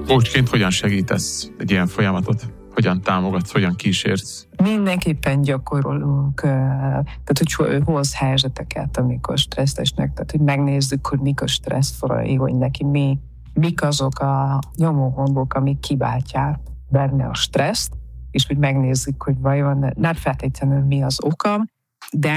Coachként hogyan segítesz egy ilyen folyamatot? Hogyan támogatsz, hogyan kísérsz? Mindenképpen gyakorolunk, tehát hogy hoz helyzeteket, amikor stresszesnek, tehát hogy megnézzük, hogy mik a stresszforai, hogy neki mik azok a nyomógombok, amik kiváltják benne a stresszt, és hogy megnézzük, hogy vajon nem feltétlenül mi az oka, de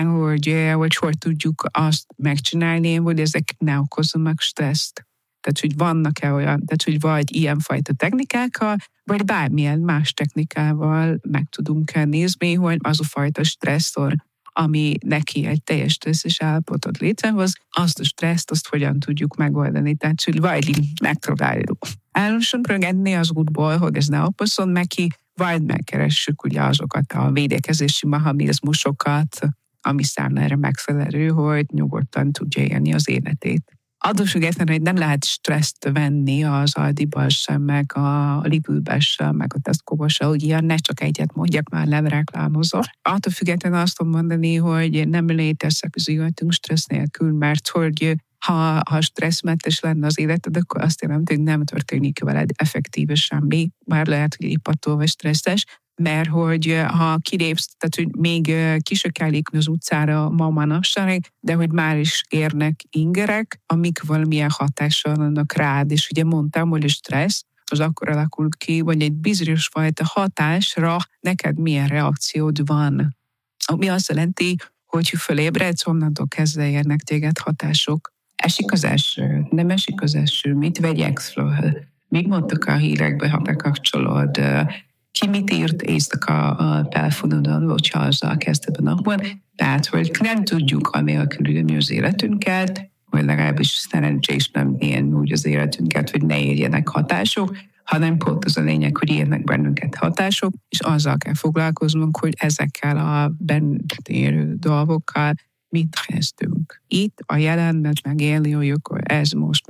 hogy tudjuk azt megcsinálni, hogy ezek ne okozzanak stresszt. Tehát, hogy vannak-e olyan, tehát, hogy vagy ilyenfajta technikákkal, vagy bármilyen más technikával meg tudunk nézni, hogy az a fajta stresszor, ami neki egy teljes stresszes állapotot létrehoz, azt a stresszt, azt hogyan tudjuk megoldani. Tehát, hogy vagy megpróbáljuk állandóan rögedni az útból, hogy ez ne okozzon neki, vagy megkeressük ugye azokat a védekezési mechanizmusokat, ami számára megfelelő, hogy nyugodtan tudja élni az életét. Attól függetlenül, hogy nem lehet stresszt venni az Aldiban sem, meg a Lidlben sem, meg a Tesco-ban sem, hogy ilyen ne csak egyet mondjak, már nem reklámozom. Attól függetlenül azt tudom mondani, hogy nem léteznek az életünk stressz nélkül, mert hogy ha stresszmentes lenne az életed, akkor azt jelenti, hogy nem történik veled effektíve semmi. Már lehet, hogy épp vagy stresszes, mert hogy ha kilépsz, tehát hogy még ki se kell lépni az utcára ma manapság, de hogy már is érnek ingerek, amik valamilyen hatással vannak rád, és ugye mondtam, hogy a stressz az akkor alakul ki, hogy egy bizonyos fajta hatásra neked milyen reakciód van. Ami azt jelenti, hogy fölébredsz, onnantól kezdve érnek téged hatások. Esik az eső, nem esik az eső, mit vegyek föl? Még mondtak a hírekbe, ha bekapcsolod, ki mit írt éjszaka a telefonodon, hogyha azzal kezdted a napon. Tehát, hogy nem tudjuk anélkül élni az életünket, vagy legalábbis szerencsés nem élni úgy az életünket, hogy ne érjenek hatások, hanem pont az a lényeg, hogy érnek bennünket hatások, és azzal kell foglalkoznunk, hogy ezekkel a bennünket érő dolgokkal mit kezdünk. Itt a jelenben megélni, hogy akkor ez most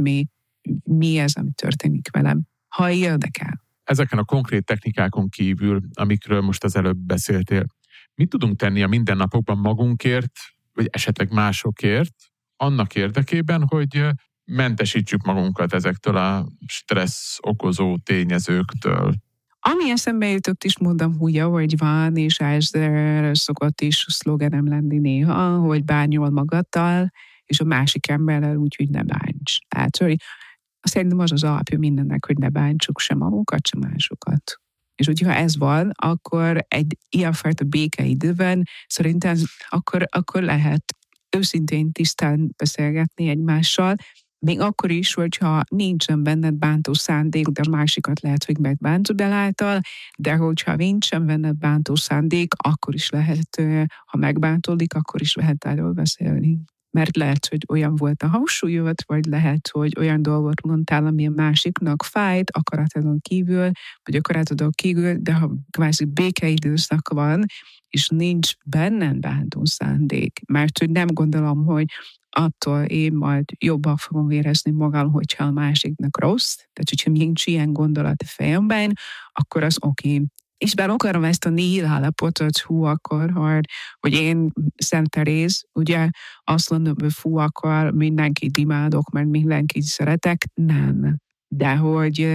mi ez, ami történik velem, ha érdekel. Ezeken a konkrét technikákon kívül, amikről most az előbb beszéltél, mit tudunk tenni a mindennapokban magunkért, vagy esetleg másokért, annak érdekében, hogy mentesítsük magunkat ezektől a stressz okozó tényezőktől? Ami eszembe jutott is, mondom, hogy van, és ez szokott is szlogenem lenni néha, hogy bánjol magadtal, és a másik emberrel úgy, hogy ne bánts. Hát, hogy szerintem az alapja mindennek, hogy ne bántsuk sem magunkat, sem másokat. És hogyha ez van, akkor egy ilyenfajta békeidőben szerintem akkor lehet őszintén tisztán beszélgetni egymással, még akkor is, hogyha nincsen benned bántó szándék, de a másikat lehet, hogy megbántod eláltal, de hogyha nincsen benned bántó szándék, akkor is lehet, ha megbántódik, akkor is lehet erről beszélni. Mert lehet, hogy olyan volt a hangsúlyod, vagy lehet, hogy olyan dolgot mondtál, ami a másiknak fájt, akaratodon kívül, vagy akaratodon kívül, de ha kvázi békeidőszak van, és nincs benned bántó szándék, mert hogy nem gondolom, hogy attól én majd jobban fogom érezni magam, hogyha a másiknak rossz, tehát hogyha nincs ilyen gondolat a fejemben, akkor az oké. És bár akarom ezt a nihil állapotot, akkor, hogy én Szent Teréz, ugye azt mondom, hogy akkor mindenkit imádok, mert mindenkit szeretek, nem. De hogy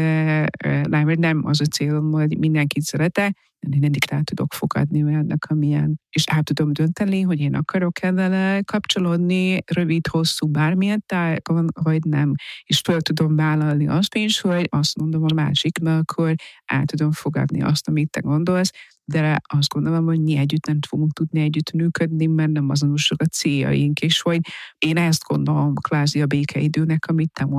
nem az a célom, hogy mindenkit szeretek, én mindig rá tudok fogadni olyannak, amilyen. És át tudom dönteni, hogy én akarok ezzel kapcsolódni, rövid, hosszú, bármilyen tájékon, vagy nem. És fel tudom vállalni azt is, hogy azt mondom a másiknak, hogy át tudom fogadni azt, amit te gondolsz, de azt gondolom, hogy mi együtt nem fogunk tudni együtt működni, mert nem azonosak a céljaink, és hogy én ezt gondolom kvázi a békeidőnek, amit te